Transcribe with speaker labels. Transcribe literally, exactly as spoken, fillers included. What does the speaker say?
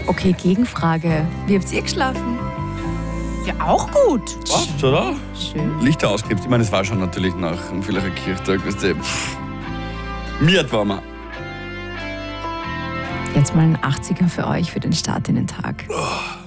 Speaker 1: Okay, Gegenfrage. Wie habt ihr geschlafen?
Speaker 2: Ja, auch gut.
Speaker 3: Passt, oder?
Speaker 1: Schön.
Speaker 3: Lichter ausgeklebt. Ich meine, es war schon natürlich nach einem vielen Kirchtag. Weißt du, pff. Miert war man.
Speaker 1: Jetzt mal ein achtziger für euch für den Start in den Tag.
Speaker 3: Oh.